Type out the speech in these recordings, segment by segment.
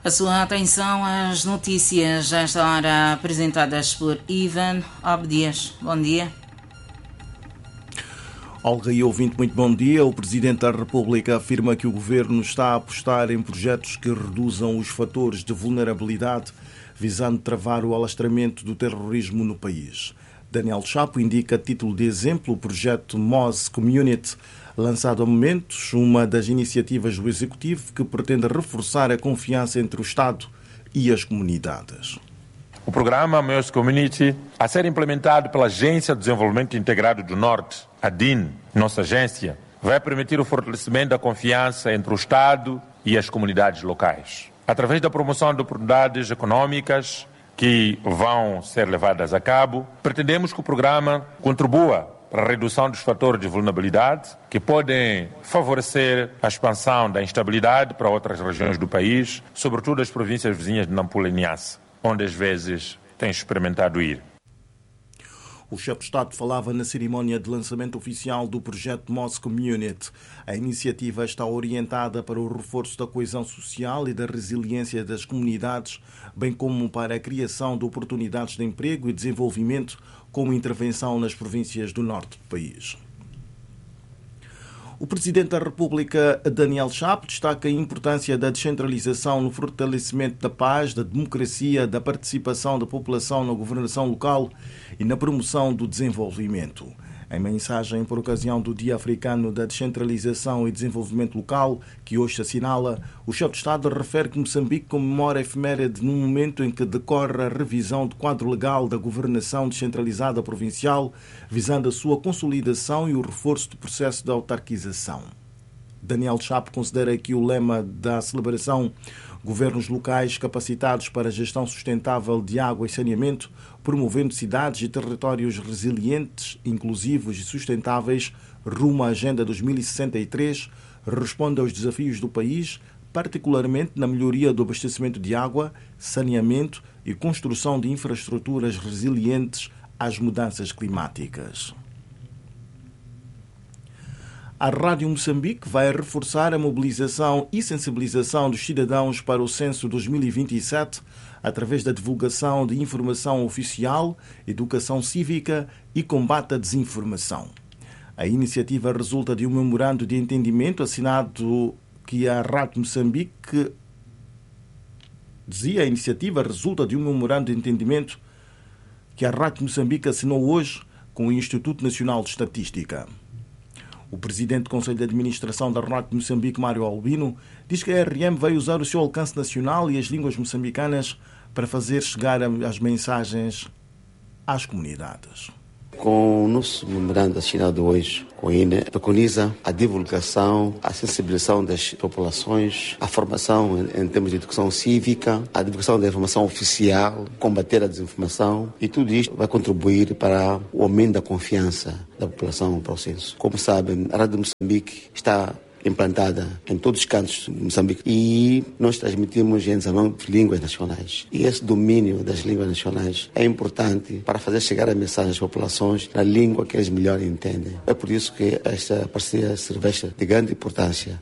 A sua atenção às notícias esta hora apresentadas por Ivan Obdias. Bom dia. Olga e ouvinte, muito bom dia. O Presidente da República afirma que o Governo está a apostar em projetos que reduzam os fatores de vulnerabilidade, visando travar o alastramento do terrorismo no país. Daniel Chapo indica a título de exemplo o projeto MOS Community, lançado há momentos, uma das iniciativas do Executivo que pretende reforçar a confiança entre o Estado e as comunidades. O programa MOS Community, a ser implementado pela Agência de Desenvolvimento Integrado do Norte, ADIN, nossa agência, vai permitir o fortalecimento da confiança entre o Estado e as comunidades locais. Através da promoção de oportunidades econômicas que vão ser levadas a cabo, pretendemos que o programa contribua para a redução dos fatores de vulnerabilidade que podem favorecer a expansão da instabilidade para outras regiões do país, sobretudo as províncias vizinhas de Nampula e Niassa, onde às vezes tem experimentado ir. O chefe de Estado falava na cerimónia de lançamento oficial do projeto MOS Community. A iniciativa está orientada para o reforço da coesão social e da resiliência das comunidades, bem como para a criação de oportunidades de emprego e desenvolvimento, com intervenção nas províncias do norte do país. O Presidente da República, Daniel Chapo, destaca a importância da descentralização no fortalecimento da paz, da democracia, da participação da população na governação local e na promoção do desenvolvimento. Em mensagem por ocasião do Dia Africano da Descentralização e Desenvolvimento Local, que hoje se assinala, o chefe de Estado refere que Moçambique comemora a efeméride num momento em que decorre a revisão do quadro legal da governação descentralizada provincial, visando a sua consolidação e o reforço do processo de autarquização. Daniel Chapo considera que o lema da celebração, governos locais capacitados para a gestão sustentável de água e saneamento, promovendo cidades e territórios resilientes, inclusivos e sustentáveis, rumo à Agenda 2063, responde aos desafios do país, particularmente na melhoria do abastecimento de água, saneamento e construção de infraestruturas resilientes às mudanças climáticas. A Rádio Moçambique vai reforçar a mobilização e sensibilização dos cidadãos para o Censo 2027 através da divulgação de informação oficial, educação cívica e combate à desinformação. A iniciativa resulta de um memorando de entendimento assinado que a Rádio Moçambique a iniciativa resulta de um memorando de entendimento que a Rádio Moçambique assinou hoje com o Instituto Nacional de Estatística. O presidente do Conselho de Administração da Rádio Moçambique, Mário Albino, diz que a RM vai usar o seu alcance nacional e as línguas moçambicanas para fazer chegar as mensagens às comunidades. Com o nosso memorando assinado hoje com a INE, preconiza a divulgação, a sensibilização das populações, a formação em termos de educação cívica, a divulgação da informação oficial, combater a desinformação, e tudo isto vai contribuir para o aumento da confiança da população para o censo. Como sabem, a Rádio Moçambique está implantada em todos os cantos de Moçambique e nós transmitimos em 19 línguas nacionais. E esse domínio das línguas nacionais é importante para fazer chegar a mensagem às populações na língua que eles melhor entendem. É por isso que esta parceria se reveste de grande importância.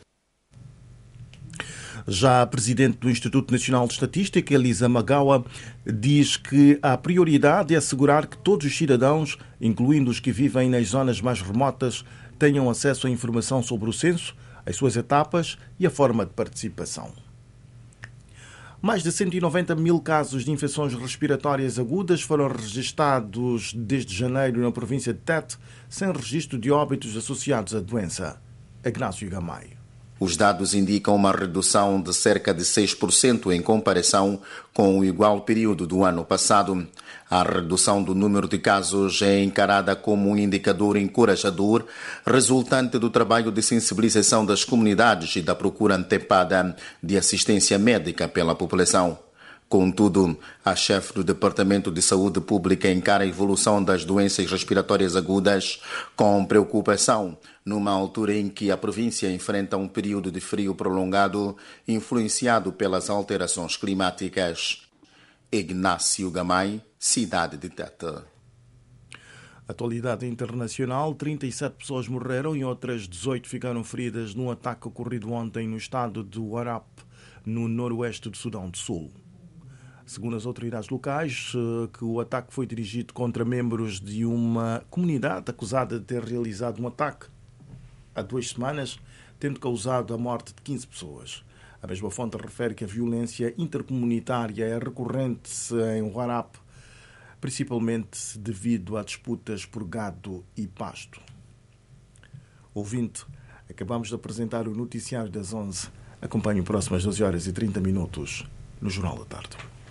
Já a Presidente do Instituto Nacional de Estatística, Elisa Magawa, diz que a prioridade é assegurar que todos os cidadãos, incluindo os que vivem nas zonas mais remotas, tenham acesso à informação sobre o censo, as suas etapas e a forma de participação. Mais de 190 mil casos de infecções respiratórias agudas foram registados desde janeiro na província de Tete, sem registro de óbitos associados à doença. Ignácio Gamay. Os dados indicam uma redução de cerca de 6% em comparação com o igual período do ano passado. A redução do número de casos é encarada como um indicador encorajador, resultante do trabalho de sensibilização das comunidades e da procura antecipada de assistência médica pela população. Contudo, a chefe do Departamento de Saúde Pública encara a evolução das doenças respiratórias agudas com preocupação, numa altura em que a província enfrenta um período de frio prolongado influenciado pelas alterações climáticas. Ignácio Gamay, cidade de Tete. Atualidade internacional, 37 pessoas morreram e outras 18 ficaram feridas num ataque ocorrido ontem no estado do Warrap, no noroeste do Sudão do Sul. Segundo as autoridades locais, que o ataque foi dirigido contra membros de uma comunidade acusada de ter realizado um ataque há 2 semanas, tendo causado a morte de 15 pessoas. A mesma fonte refere que a violência intercomunitária é recorrente em Warrap, principalmente devido a disputas por gado e pasto. Ouvinte, acabamos de apresentar o noticiário das 11. Acompanhe o próximo às 12h30 no Jornal da Tarde.